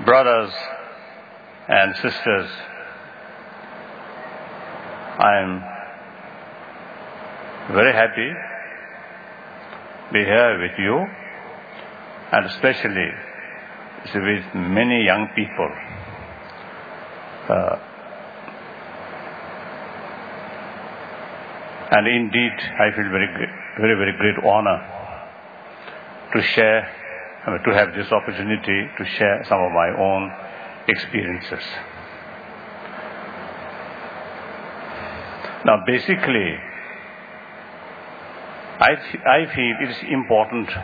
Brothers and sisters, I am very happy to be here with you, and especially with many young people. And indeed, I feel very great honor to to have this opportunity to share some of my own experiences. Now, basically, I feel it is important